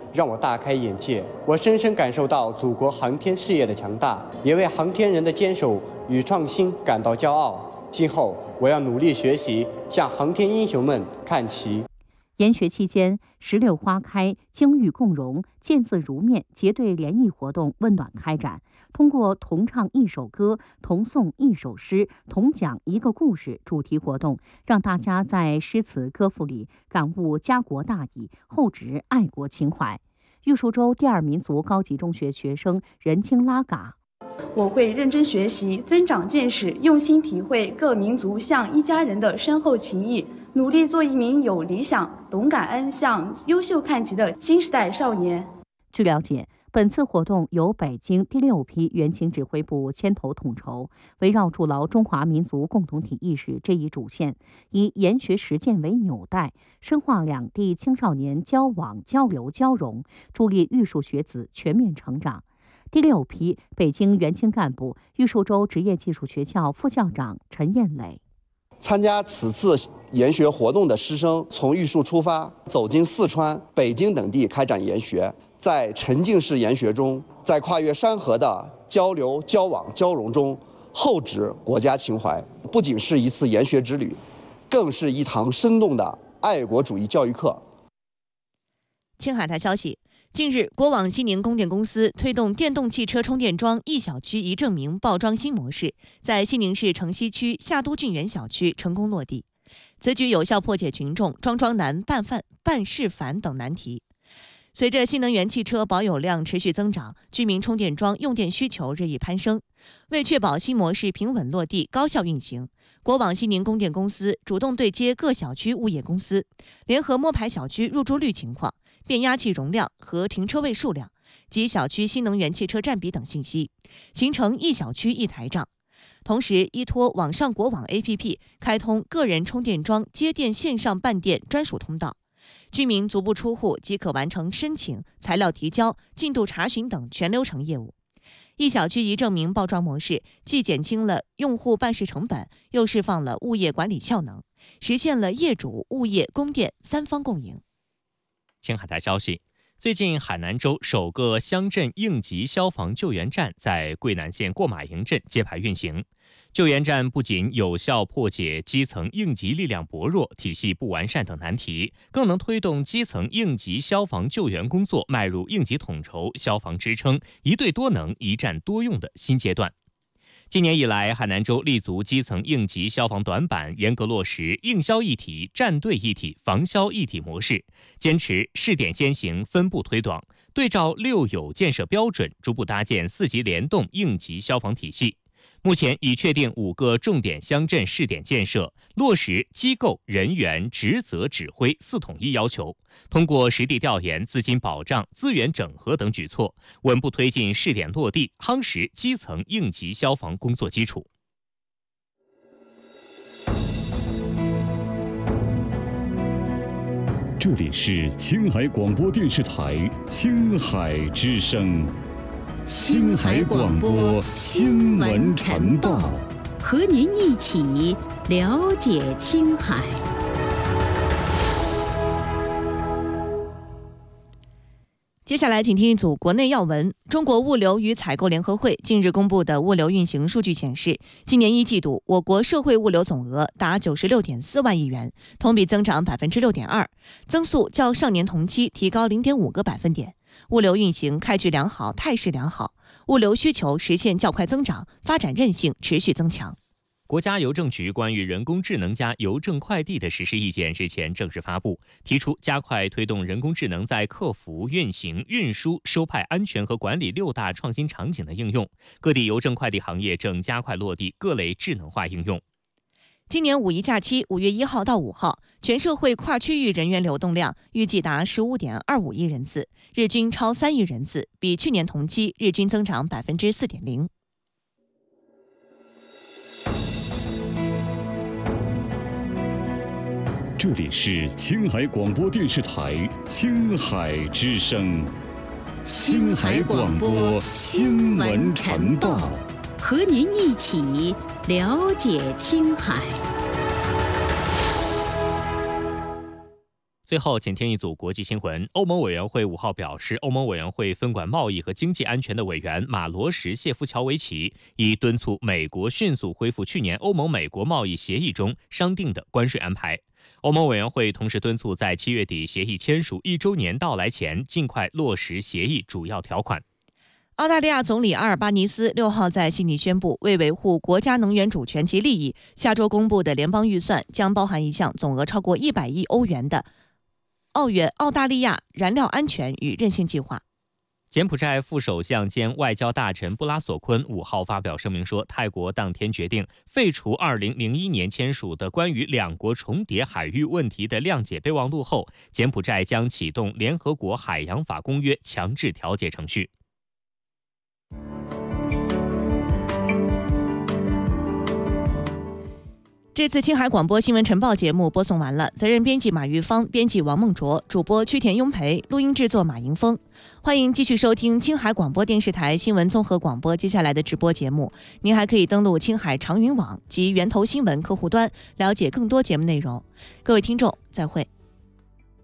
让我大开眼界。我深深感受到祖国航天事业的强大，也为航天人的坚守与创新感到骄傲。今后我要努力学习，向航天英雄们看齐。 研学期间，石榴花开，鲸玉共融，见字如面结对联谊活动温暖开展。通过同唱一首歌、同诵一首诗、同讲一个故事主题活动，让大家在诗词歌赋里感悟家国大义，厚植爱国情怀。玉树州第二民族高级中学学生任清拉嘎。 我会认真学习，增长见识，用心体会各民族像一家人的深厚情谊，努力做一名有理想、懂感恩、向优秀看齐的新时代少年。 据了解，本次活动由北京第6批援情指挥部牵头统筹，围绕筑牢中华民族共同体意识这一主线，以研学实践为纽带，深化两地青少年交往、交流、交融，助力玉树学子全面成长。第6批北京援青干部、玉树州职业技术学校副校长陈彦磊。 参加此次研学活动的师生从玉树出发，走进四川、北京等地开展研学，在沉浸式研学中，在跨越山河的交流、交往、交融中，厚植国家情怀。不仅是一次研学之旅，更是一堂生动的爱国主义教育课。 青海台消息，近日，国网西宁供电公司推动电动汽车充电桩一小区一证明报装新模式，在西宁市城西区夏都郡园小区成功落地。此举有效破解群众装难、办事繁等难题。随着新能源汽车保有量持续增长，居民充电桩用电需求日益攀升。为确保新模式平稳落地、高效运行，国网西宁供电公司主动对接各小区物业公司，联合摸排小区入住率情况、变压器容量和停车位数量及小区新能源汽车占比等信息，形成一小区一台账。同时，依托网上国网 APP 开通个人充电桩接电线上办电专属通道，居民足不出户即可完成申请、材料提交、进度查询等全流程业务。一小区一证明报装模式既减轻了用户办事成本，又释放了物业管理效能，实现了业主、物业、供电三方共赢。 青海台消息，最近海南州首个乡镇应急消防救援站在桂南县过马营镇揭牌运行。救援站不仅有效破解基层应急力量薄弱、体系不完善等难题，更能推动基层应急消防救援工作迈入应急统筹、消防支撑、一队多能、一站多用的新阶段。今年以来，海南州立足基层应急消防短板，严格落实应消一体、站队一体、防消一体模式，坚持试点先行、分步推广，对照6有建设标准，逐步搭建4级联动应急消防体系。目前已确定5个重点乡镇试点建设，落实机构、人员、职责、指挥4统一要求，通过实地调研、资金保障、资源整合等举措，稳步推进试点落地，夯实基层应急消防工作基础。 这里是青海广播电视台青海之声。青海广播新闻晨报， 和您一起了解青海。 接下来请听一组国内要闻。中国物流与采购联合会近日公布的物流运行数据显示，今年1季度我国社会物流总额达96.4万亿元，同比增长6.2%，增速较上年同期提高0.5个百分点。物流运行开局良好，态势良好，物流需求实现较快增长，发展韧性持续增强。 国家邮政局关于人工智能加邮政快递的实施意见日前正式发布，提出加快推动人工智能在客服、运行、运输、收派安全和管理6大创新场景的应用。各地邮政快递行业正加快落地各类智能化应用。 今年五一假期5月1号到5号，全社会跨区域人员流动量预计达15.25亿人次，日均超3亿人次，比去年同期日均增长4.0%。 这里是青海广播电视台青海之声。青海广播新闻晨报， 和您一起了解青海。 最后，请听一组国际新闻。欧盟委员会5号表示，欧盟委员会分管贸易和经济安全的委员马罗什谢夫乔维奇已敦促美国迅速恢复去年欧盟美国贸易协议中商定的关税安排。欧盟委员会同时敦促在7月底协议签署1周年到来前，尽快落实协议主要条款。 澳大利亚总理阿尔巴尼斯6号在悉尼宣布，为维护国家能源主权及利益，下周公布的联邦预算将包含一项总额超过100亿欧元的澳大利亚燃料安全与韧性计划。 柬埔寨副首相兼外交大臣布拉索昆5号发表声明说，泰国当天决定废除2001年签署的关于两国重叠海域问题的谅解备忘录后，柬埔寨将启动联合国海洋法公约强制调解程序。 这次青海广播新闻晨报节目播送完了，责任编辑马玉芳，编辑王梦卓，主播曲田雍培，录音制作马迎峰。欢迎继续收听青海广播电视台新闻综合广播接下来的直播节目。您还可以登录青海长云网及源头新闻客户端，了解更多节目内容。各位听众，再会。